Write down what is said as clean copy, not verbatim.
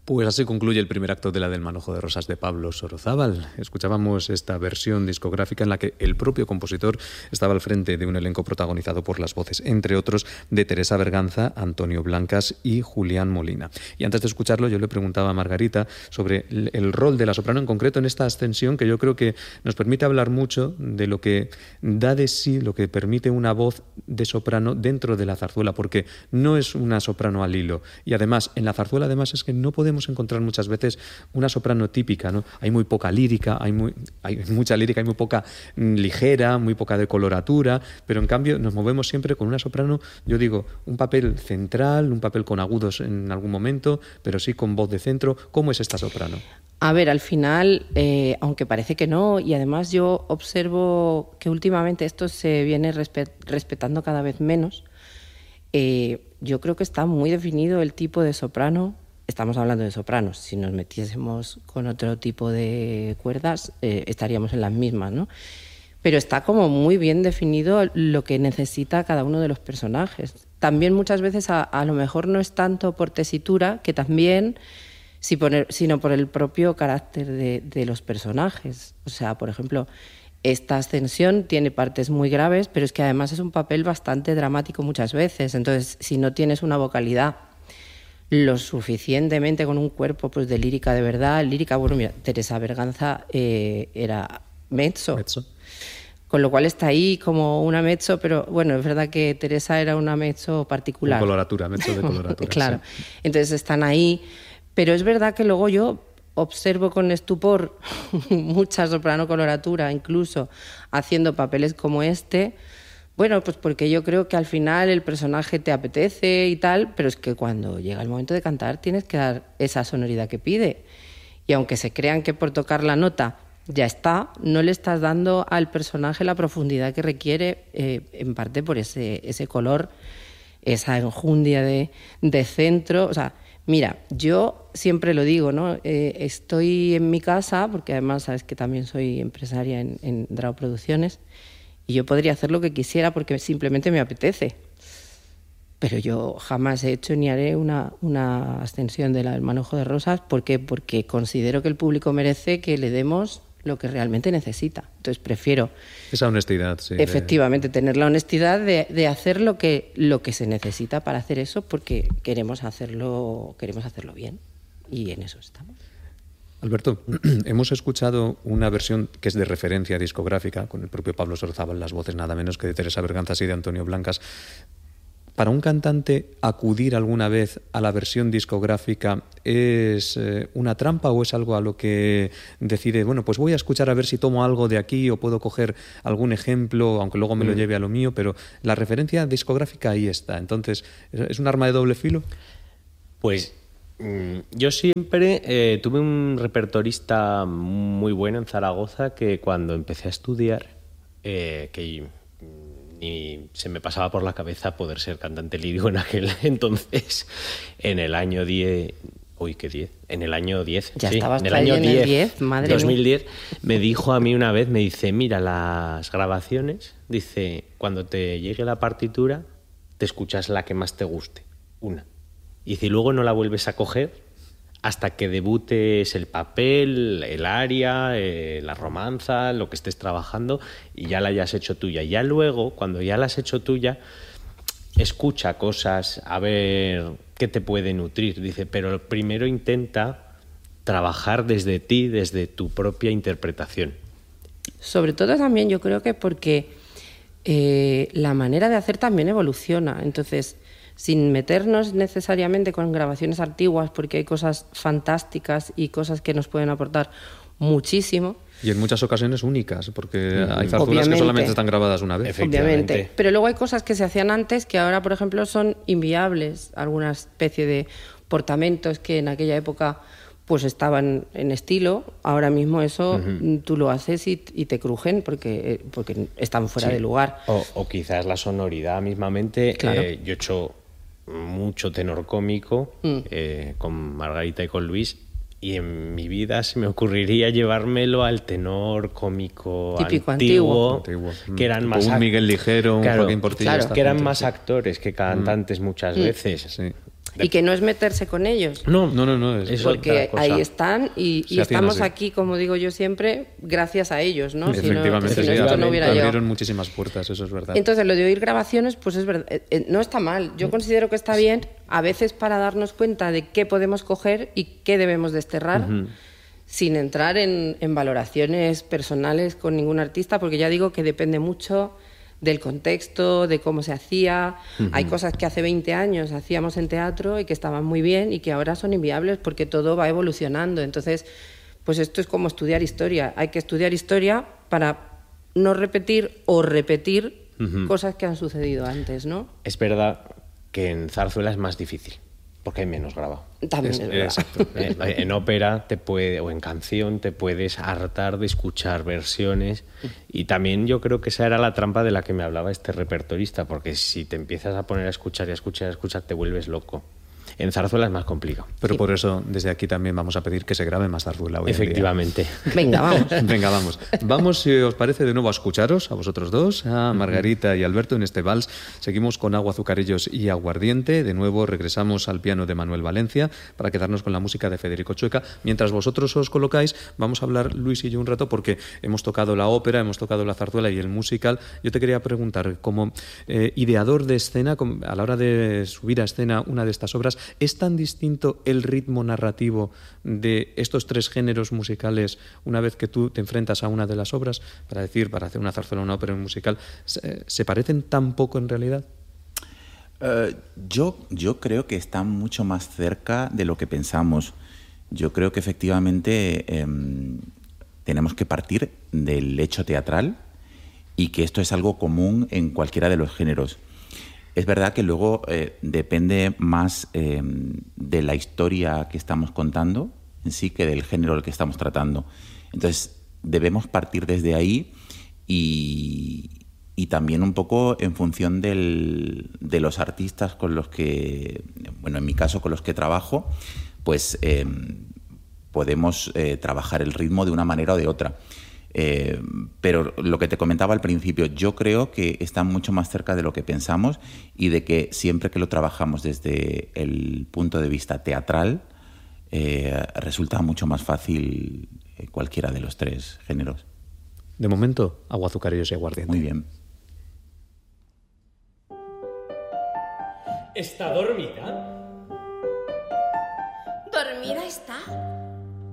Pues así concluye el primer acto de la del Manojo de Rosas de Pablo Sorozábal. Escuchábamos esta versión discográfica en la que el propio compositor estaba al frente de un elenco protagonizado por las voces, entre otros, de Teresa Berganza, Antonio Blancas y Julián Molina. Y antes de escucharlo, yo le preguntaba a Margarita sobre el rol de la soprano, en concreto en esta ascensión, que yo creo que nos permite hablar mucho de lo que da de sí, lo que permite una voz de soprano dentro de la zarzuela, porque no es una soprano al hilo. Y además, en la zarzuela es que no podemos encontrar muchas veces una soprano típica, ¿no? Hay muy poca lírica, hay mucha lírica, hay muy poca ligera, muy poca decoloratura, pero en cambio nos movemos siempre con una soprano, yo digo, un papel central, un papel con agudos en algún momento, pero sí con voz de centro. ¿Cómo es esta soprano? A ver, al final, aunque parece que no, y además yo observo que últimamente esto se viene respetando cada vez menos, yo creo que está muy definido el tipo de soprano. Estamos hablando de sopranos. Si nos metiésemos con otro tipo de cuerdas, estaríamos en las mismas, ¿no? Pero está como muy bien definido lo que necesita cada uno de los personajes. También muchas veces a lo mejor no es tanto por tesitura, que también, sino por el propio carácter de los personajes. O sea, por ejemplo, esta ascensión tiene partes muy graves, pero es que además es un papel bastante dramático muchas veces. Entonces, si no tienes una vocalidad lo suficientemente con un cuerpo pues de lírica de verdad, bueno, mira, Teresa Berganza era mezzo, con lo cual está ahí como una mezzo, pero bueno, es verdad que Teresa era una mezzo particular. Mezzo de coloratura. Claro, sí. Entonces están ahí, pero es verdad que luego yo observo con estupor mucha soprano coloratura, incluso haciendo papeles como este. Bueno, pues porque yo creo que al final el personaje te apetece y tal, pero es que cuando llega el momento de cantar tienes que dar esa sonoridad que pide. Y aunque se crean que por tocar la nota ya está, no le estás dando al personaje la profundidad que requiere, en parte por ese color, esa enjundia de centro. O sea, mira, yo siempre lo digo, ¿no? Estoy en mi casa, porque además sabes que también soy empresaria en Drao Producciones, y yo podría hacer lo que quisiera porque simplemente me apetece. Pero yo jamás he hecho ni haré una ascensión del Manojo de Rosas. ¿Por qué? Porque considero que el público merece que le demos lo que realmente necesita. Entonces prefiero... Esa honestidad, sí. Efectivamente, tener la honestidad de hacer lo que se necesita para hacer eso, porque queremos hacerlo bien. Y en eso estamos. Alberto, hemos escuchado una versión que es de referencia discográfica, con el propio Pablo Sorozábal, las voces nada menos que de Teresa Berganza y de Antonio Blancas. ¿Para un cantante acudir alguna vez a la versión discográfica es una trampa o es algo a lo que decide, bueno, pues voy a escuchar a ver si tomo algo de aquí o puedo coger algún ejemplo, aunque luego me lo lleve a lo mío, pero la referencia discográfica ahí está? Entonces, ¿es un arma de doble filo? Pues yo siempre tuve un repertorista muy bueno en Zaragoza que cuando empecé a estudiar, que ni se me pasaba por la cabeza poder ser cantante lírico en aquel entonces, en el año 10... Uy, ¿qué 10? En el año 10. Ya sí, estabas en el año 10, madre 2010, mía. me dijo a mí una vez, me dice, mira, las grabaciones, dice, cuando te llegue la partitura, te escuchas la que más te guste, una. Y si luego no la vuelves a coger hasta que debutes el papel, el aria, la romanza, lo que estés trabajando, y ya la hayas hecho tuya. Y ya luego, cuando ya la has hecho tuya, escucha cosas, a ver qué te puede nutrir. Dice, pero primero intenta trabajar desde ti, desde tu propia interpretación. Sobre todo también yo creo que porque la manera de hacer también evoluciona. Entonces, sin meternos necesariamente con grabaciones antiguas, porque hay cosas fantásticas y cosas que nos pueden aportar muchísimo. Y en muchas ocasiones únicas, porque hay zarzuelas que solamente están grabadas una vez. Obviamente. Pero luego hay cosas que se hacían antes que ahora, por ejemplo, son inviables. Alguna especie de portamentos que en aquella época pues estaban en estilo. Ahora mismo eso tú lo haces y te crujen porque están fuera de lugar. O quizás la sonoridad mismamente. Claro. Yo he hecho mucho tenor cómico con Margarita y con Luis, y en mi vida se me ocurriría llevármelo al tenor cómico típico antiguo. Que eran más un Miguel Ligero, un Joaquín Portillo. Claro, que eran más actores que cantantes muchas veces. Sí. Y que no es meterse con ellos. No, es porque ahí están y estamos aquí, como digo yo siempre, gracias a ellos, ¿no? Efectivamente, si no, esto no hubiera llegado. Abrieron muchísimas puertas, eso es verdad. Entonces, lo de oír grabaciones, pues es verdad, no está mal. Yo considero que está bien, a veces para darnos cuenta de qué podemos coger y qué debemos desterrar, sin entrar en valoraciones personales con ningún artista, porque ya digo que depende mucho del contexto, de cómo se hacía. Hay cosas que hace 20 años hacíamos en teatro y que estaban muy bien y que ahora son inviables porque todo va evolucionando. Entonces, pues esto es como estudiar historia. Hay que estudiar historia para no repetir o repetir cosas que han sucedido antes, ¿no? Es verdad que en zarzuela es más difícil, porque hay menos grabado. También es verdad. Exacto. En ópera o en canción te puedes hartar de escuchar versiones, y también yo creo que esa era la trampa de la que me hablaba este repertorista, porque si te empiezas a poner a escuchar y a escuchar y a escuchar, te vuelves loco. En zarzuela es más complicado. Pero por eso desde aquí también vamos a pedir que se grabe más zarzuela hoy Efectivamente. en día. Venga, vamos. Venga, vamos. Vamos, si os parece, de nuevo a escucharos, a vosotros dos, a Margarita y Alberto en este vals. Seguimos con Agua, Azucarillos y Aguardiente. De nuevo regresamos al piano de Manuel Valencia para quedarnos con la música de Federico Chueca. Mientras vosotros os colocáis, vamos a hablar Luis y yo un rato, porque hemos tocado la ópera, hemos tocado la zarzuela y el musical. Yo te quería preguntar, como ideador de escena, a la hora de subir a escena una de estas obras, ¿es tan distinto el ritmo narrativo de estos tres géneros musicales una vez que tú te enfrentas a una de las obras? Para hacer una zarzuela, una ópera, un musical, ¿se parecen tan poco en realidad? Yo creo que están mucho más cerca de lo que pensamos. Yo creo que efectivamente tenemos que partir del hecho teatral y que esto es algo común en cualquiera de los géneros. Es verdad que luego depende más de la historia que estamos contando en sí que del género al que estamos tratando. Entonces debemos partir desde ahí y también un poco en función de los artistas con los que, bueno, en mi caso con los que trabajo, pues podemos trabajar el ritmo de una manera o de otra. Pero lo que te comentaba al principio, yo creo que están mucho más cerca de lo que pensamos y de que siempre que lo trabajamos desde el punto de vista teatral, resulta mucho más fácil cualquiera de los tres géneros. De momento, Agua, Azucarillos y Aguardiente. Muy bien. ¿Está dormida? ¿Dormida está?